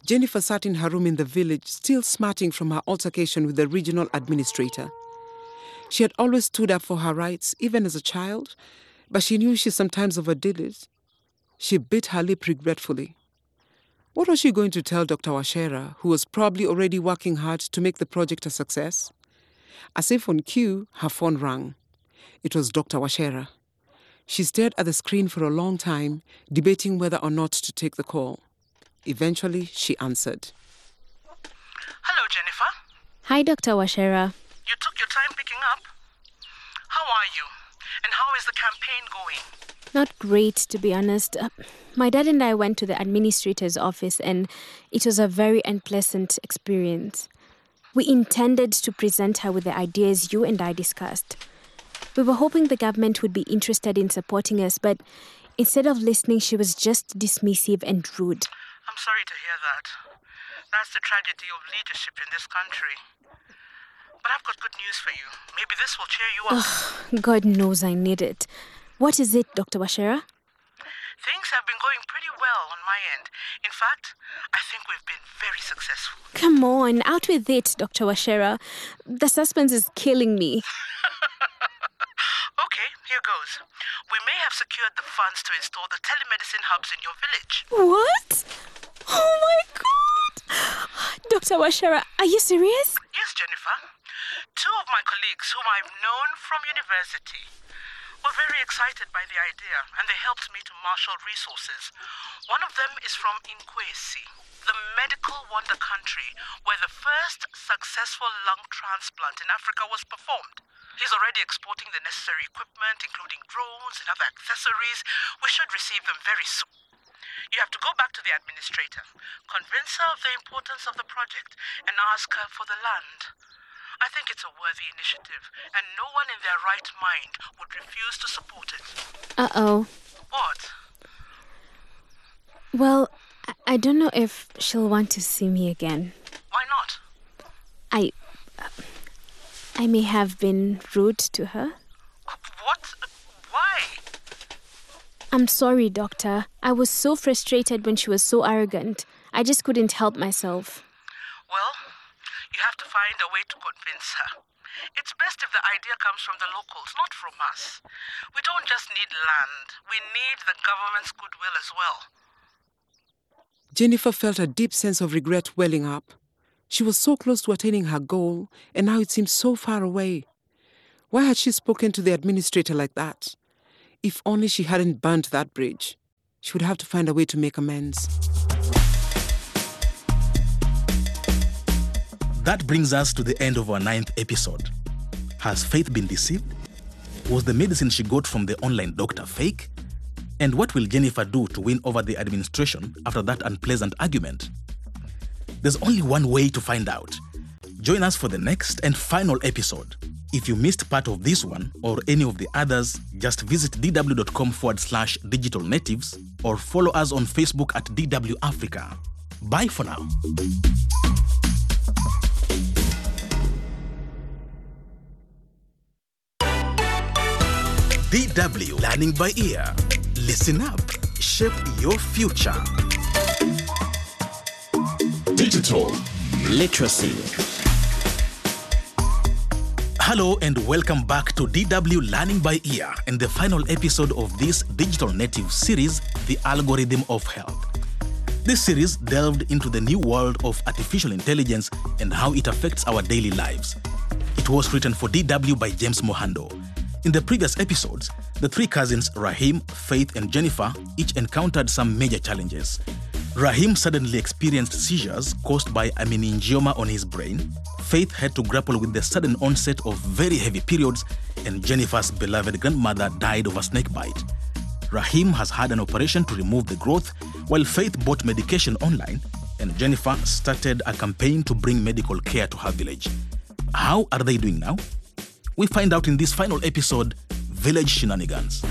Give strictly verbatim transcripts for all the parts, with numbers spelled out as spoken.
Jennifer sat in her room in the village, still smarting from her altercation with the regional administrator. She had always stood up for her rights, even as a child, but she knew she sometimes overdid it. She bit her lip regretfully. What was she going to tell Doctor Wachera, who was probably already working hard to make the project a success? As if on cue, her phone rang. It was Doctor Wachera. She stared at the screen for a long time, debating whether or not to take the call. Eventually, she answered. Hello, Jennifer. Hi, Doctor Wachera. You took your time picking up. How are you? And how is the campaign going? Not great, to be honest. Uh, my dad and I went to the administrator's office and it was a very unpleasant experience. We intended to present her with the ideas you and I discussed. We were hoping the government would be interested in supporting us, but instead of listening, she was just dismissive and rude. I'm sorry to hear that. That's the tragedy of leadership in this country. But I've got good news for you. Maybe this will cheer you up. Oh, God knows I need it. What is it, Doctor Wachera? Things have been going pretty well on my end. In fact, I think we've been very successful. Come on, out with it, Doctor Wachera. The suspense is killing me. Okay, here goes. We may have secured the funds to install the telemedicine hubs in your village. What? Oh my God! Doctor Wachera, are you serious? Yes, Jennifer. Two of my colleagues whom I've known from university were very excited by the idea, and they helped me to marshal resources. One of them is from Nkwesi, the medical wonder country where the first successful lung transplant in Africa was performed. He's already exporting the necessary equipment, including drones and other accessories. We should receive them very soon. You have to go back to the administrator, convince her of the importance of the project, and ask her for the land. I think it's a worthy initiative, and no one in their right mind would refuse to support it. Uh-oh. What? Well, I- I don't know if she'll want to see me again. Why not? I... I may have been rude to her. What? Why? I'm sorry, Doctor. I was so frustrated when she was so arrogant. I just couldn't help myself. Well, you have to find a way to convince her. It's best if the idea comes from the locals, not from us. We don't just need land. We need the government's goodwill as well. Jennifer felt a deep sense of regret welling up. She was so close to attaining her goal, and now it seemed so far away. Why had she spoken to the administrator like that? If only she hadn't burnt that bridge. She would have to find a way to make amends. That brings us to the end of our ninth episode. Has Faith been deceived? Was the medicine she got from the online doctor fake? And what will Jennifer do to win over the administration after that unpleasant argument? There's only one way to find out. Join us for the next and final episode. If you missed part of this one or any of the others, just visit dw.com forward slash digital natives or follow us on Facebook at D W Africa. Bye for now. D W Learning by Ear. Listen up. Shape your future. Digital literacy. Hello and welcome back to D W Learning by Ear and the final episode of this Digital Native series, The Algorithm of Health. This series delved into the new world of artificial intelligence and how it affects our daily lives. It was written for D W by James Mohando. In the previous episodes, the three cousins Rahim, Faith, and Jennifer each encountered some major challenges. Rahim suddenly experienced seizures caused by a meningioma on his brain. Faith had to grapple with the sudden onset of very heavy periods, and Jennifer's beloved grandmother died of a snake bite. Rahim has had an operation to remove the growth, while Faith bought medication online, and Jennifer started a campaign to bring medical care to her village. How are they doing now? We find out in this final episode, Village Shenanigans.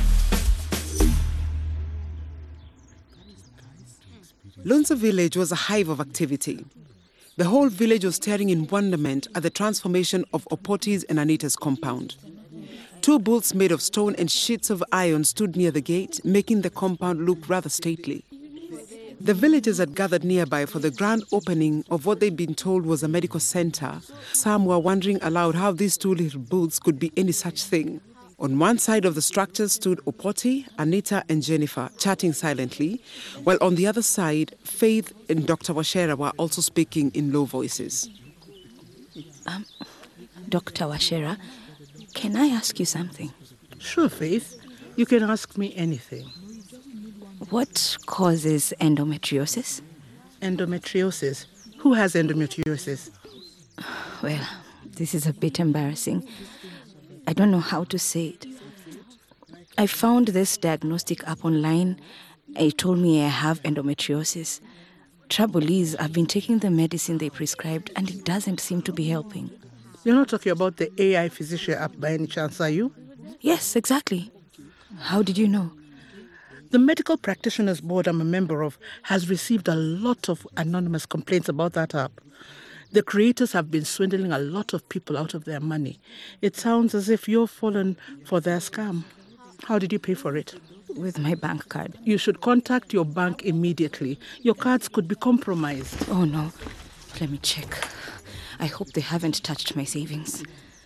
Lonzo Village was a hive of activity. The whole village was staring in wonderment at the transformation of Opoti's and Anita's compound. Two bulls made of stone and sheets of iron stood near the gate, making the compound look rather stately. The villagers had gathered nearby for the grand opening of what they'd been told was a medical center. Some were wondering aloud how these two little booths could be any such thing. On one side of the structure stood Opoti, Anita and Jennifer, chatting silently, while on the other side, Faith and Doctor Wachera were also speaking in low voices. Um, Doctor Wachera, can I ask you something? Sure, Faith. You can ask me anything. What causes endometriosis? Endometriosis? Who has endometriosis? Well, this is a bit embarrassing. I don't know how to say it. I found this diagnostic app online. It told me I have endometriosis. Trouble is, I've been taking the medicine they prescribed and it doesn't seem to be helping. You're not talking about the A I Physician app by any chance, are you? Yes, exactly. How did you know? The Medical Practitioners Board I'm a member of has received a lot of anonymous complaints about that app. The creators have been swindling a lot of people out of their money. It sounds as if you've fallen for their scam. How did you pay for it? With my bank card. You should contact your bank immediately. Your cards could be compromised. Oh, no. Let me check. I hope they haven't touched my savings.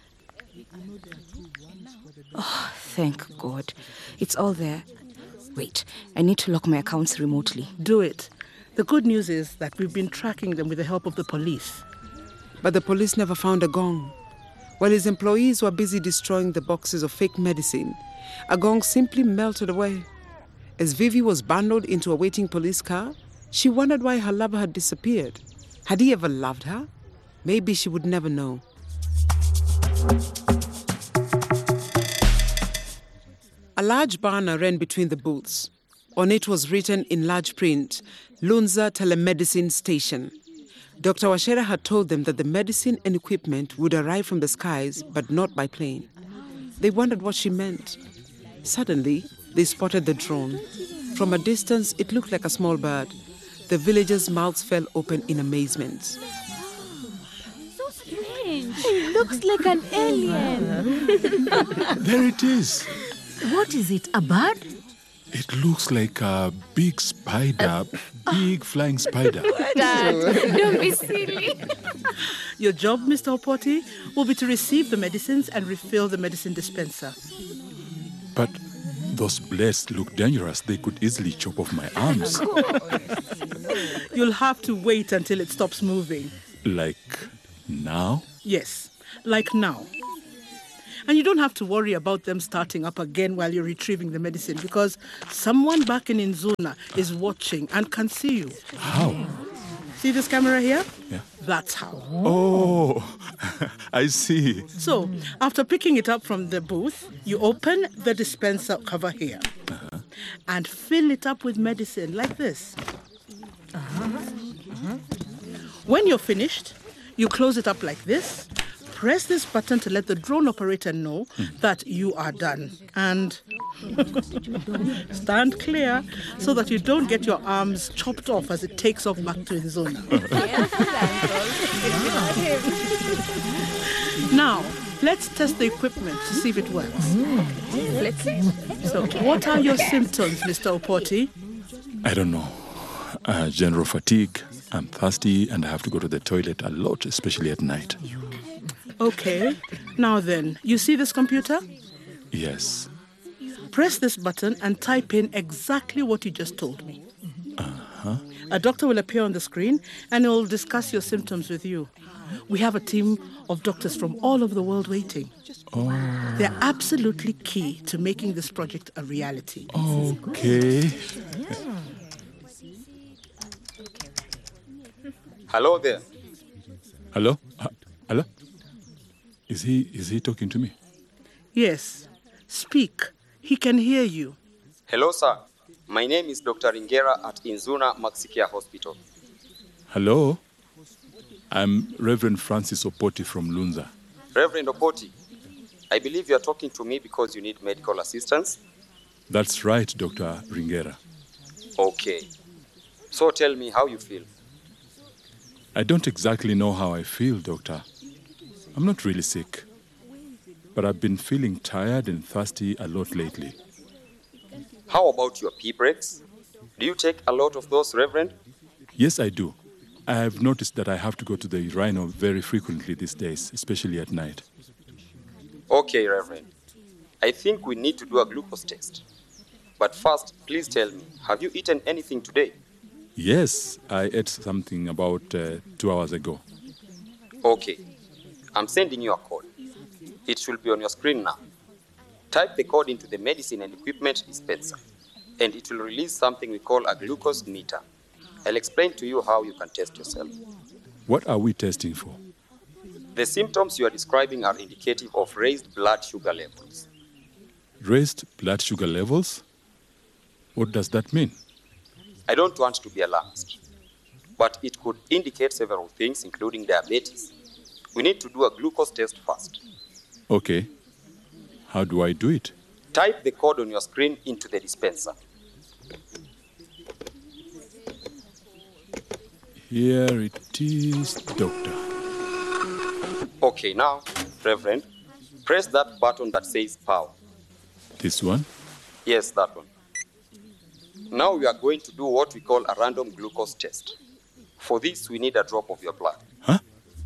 Oh, thank God. It's all there. Wait, I need to lock my accounts remotely. Do it. The good news is that we've been tracking them with the help of the police. But the police never found Agong. While his employees were busy destroying the boxes of fake medicine, Agong simply melted away. As Vivi was bundled into a waiting police car, she wondered why her lover had disappeared. Had he ever loved her? Maybe she would never know. A large banner ran between the booths. On it was written in large print, Lunza Telemedicine Station. Doctor Wachera had told them that the medicine and equipment would arrive from the skies, but not by plane. They wondered what she meant. Suddenly, they spotted the drone. From a distance, it looked like a small bird. The villagers' mouths fell open in amazement. So strange. It looks like an alien. There it is. What is it, a bird? It looks like a big spider, big flying spider. Dad, don't be silly. Your job, Mister Opoti, will be to receive the medicines and refill the medicine dispenser. But those blades look dangerous. They could easily chop off my arms. You'll have to wait until it stops moving. Like now? Yes, like now. And you don't have to worry about them starting up again while you're retrieving the medicine because someone back in Inzuna is watching and can see you. How? See this camera here? Yeah. That's how. Oh, I see. So, after picking it up from the booth, you open the dispenser cover here uh-huh. and fill it up with medicine like this. Uh-huh. Uh-huh. When you're finished, you close it up like this. Press this button to let the drone operator know mm. that you are done. And stand clear so that you don't get your arms chopped off as it takes off back to Inzuna. Now, let's test the equipment to see if it works. Mm. Let's see. So, what are your symptoms, Mister Opoti? I don't know. Uh, general fatigue. I'm thirsty and I have to go to the toilet a lot, especially at night. Okay. Now then, you see this computer? Yes. Press this button and type in exactly what you just told me. Uh-huh. A doctor will appear on the screen and will discuss your symptoms with you. We have a team of doctors from all over the world waiting. Oh. They're absolutely key to making this project a reality. Okay. Hello there. Hello? Uh, hello? Is he is he talking to me? Yes. Speak. He can hear you. Hello, sir. My name is Doctor Ringera at Inzuna Maxicare Hospital. Hello? I'm Reverend Francis Opoti from Lunza. Reverend Opoti, I believe you are talking to me because you need medical assistance? That's right, Doctor Ringera. Okay. So tell me how you feel. I don't exactly know how I feel, Doctor. I'm not really sick. But I've been feeling tired and thirsty a lot lately. How about your pee breaks? Do you take a lot of those, Reverend? Yes, I do. I have noticed that I have to go to the rhino very frequently these days, especially at night. Okay, Reverend. I think we need to do a glucose test. But first, please tell me, have you eaten anything today? Yes, I ate something about uh, two hours ago. Okay. I'm sending you a code. It should be on your screen now. Type the code into the medicine and equipment dispenser, and it will release something we call a glucose meter. I'll explain to you how you can test yourself. What are we testing for? The symptoms you are describing are indicative of raised blood sugar levels. Raised blood sugar levels? What does that mean? I don't want to be alarmist, but it could indicate several things, including diabetes. We need to do a glucose test first. Okay. How do I do it? Type the code on your screen into the dispenser. Here it is, doctor. Okay, now, Reverend, press that button that says power. This one? Yes, that one. Now we are going to do what we call a random glucose test. For this, we need a drop of your blood. Huh?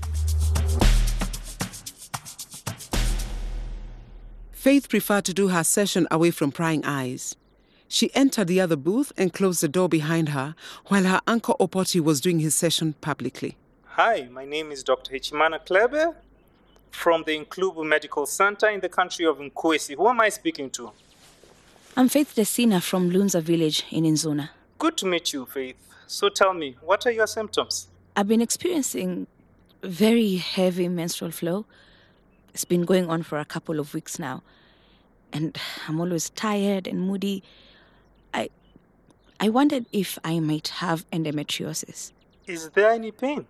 Faith preferred to do her session away from prying eyes. She entered the other booth and closed the door behind her while her uncle Opoti was doing his session publicly. Hi, my name is Doctor Hichimana Klebe from the Nklubu Medical Center in the country of Nkwesi. Who am I speaking to? I'm Faith Desina from Lunza village in Inzuna. Good to meet you, Faith. So tell me, what are your symptoms? I've been experiencing very heavy menstrual flow. It's been going on for a couple of weeks now. And I'm always tired and moody. I I wondered if I might have endometriosis. Is there any pain?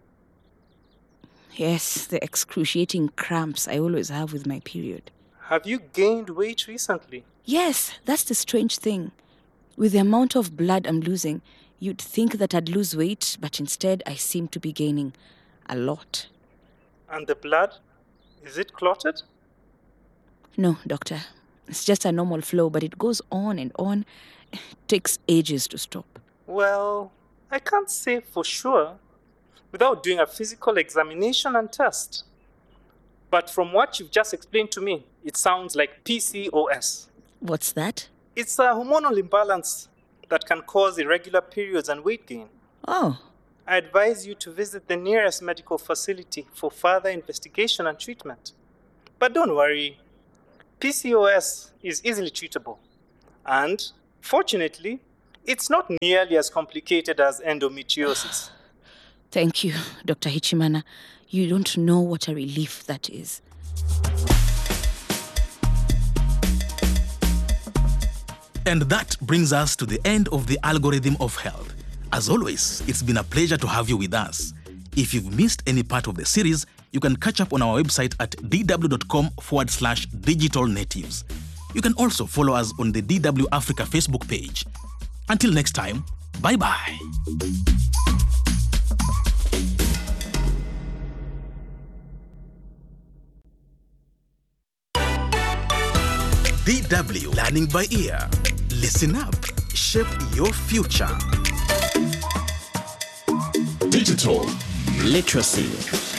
Yes, the excruciating cramps I always have with my period. Have you gained weight recently? Yes, that's the strange thing. With the amount of blood I'm losing, you'd think that I'd lose weight, but instead I seem to be gaining a lot. And the blood? Is it clotted? No, doctor. It's just a normal flow, but it goes on and on. It takes ages to stop. Well, I can't say for sure without doing a physical examination and test. But from what you've just explained to me, it sounds like P C O S. What's that? It's a hormonal imbalance that can cause irregular periods and weight gain. Oh. I advise you to visit the nearest medical facility for further investigation and treatment. But don't worry, P C O S is easily treatable. And, fortunately, it's not nearly as complicated as endometriosis. Thank you, Doctor Hichimana. You don't know what a relief that is. And that brings us to the end of the Algorithm of Health. As always, it's been a pleasure to have you with us. If you've missed any part of the series, you can catch up on our website at dw.com forward slash digital natives. You can also follow us on the D W Africa Facebook page. Until next time, bye-bye. D W Learning by Ear. Listen up. Shape your future. Digital literacy.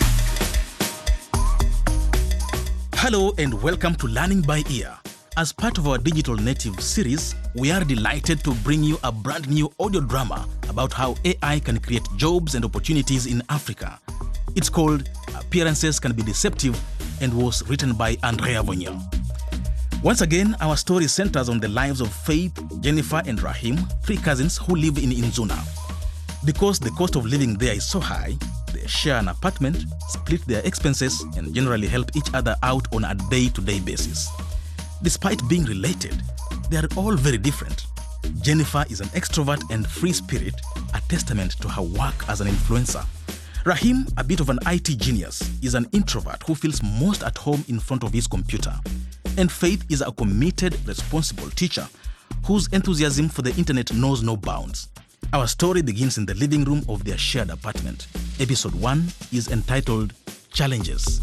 Hello and welcome to Learning by Ear. As part of our Digital Native series, we are delighted to bring you a brand new audio drama about how A I can create jobs and opportunities in Africa. It's called Appearances Can Be Deceptive and was written by Andrea Vonyo. Once again, our story centers on the lives of Faith, Jennifer, and Rahim, three cousins who live in Inzuna. Because the cost of living there is so high, they share an apartment, split their expenses, and generally help each other out on a day-to-day basis. Despite being related, they are all very different. Jennifer is an extrovert and free spirit, a testament to her work as an influencer. Rahim, a bit of an I T genius, is an introvert who feels most at home in front of his computer. And Faith is a committed, responsible teacher whose enthusiasm for the internet knows no bounds. Our story begins in the living room of their shared apartment. Episode one is entitled Challenges.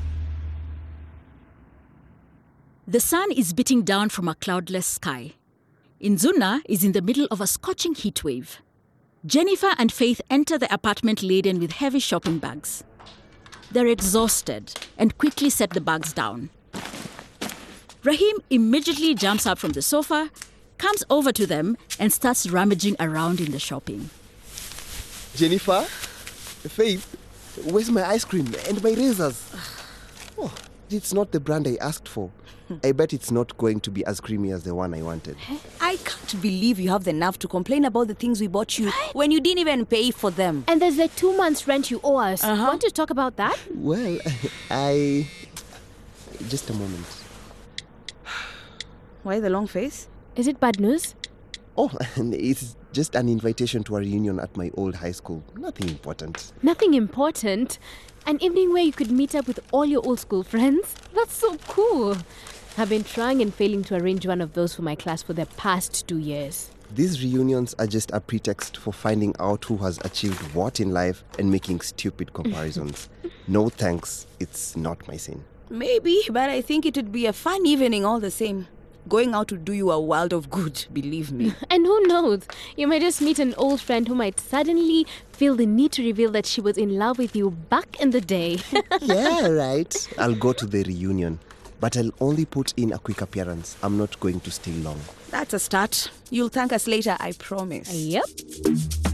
The sun is beating down from a cloudless sky. Inzuna is in the middle of a scorching heat wave. Jennifer and Faith enter the apartment laden with heavy shopping bags. They're exhausted and quickly set the bags down. Rahim immediately jumps up from the sofa, comes over to them, and starts rummaging around in the shopping. Jennifer, Faith, where's my ice cream and my razors? Oh, it's not the brand I asked for. I bet it's not going to be as creamy as the one I wanted. I can't believe you have the nerve to complain about the things we bought you when you didn't even pay for them. And there's the two months rent you owe us. Uh-huh. Want to talk about that? Well, I... Just a moment. Why the long face? Is it bad news? Oh, it's just an invitation to a reunion at my old high school. Nothing important. Nothing important? An evening where you could meet up with all your old school friends? That's so cool. I've been trying and failing to arrange one of those for my class for the past two years. These reunions are just a pretext for finding out who has achieved what in life and making stupid comparisons. No thanks, it's not my scene. Maybe, but I think it would be a fun evening all the same. Going out to do you a world of good, believe me. And who knows? You might just meet an old friend who might suddenly feel the need to reveal that she was in love with you back in the day. Yeah, right. I'll go to the reunion, but I'll only put in a quick appearance. I'm not going to stay long. That's a start. You'll thank us later, I promise. Yep.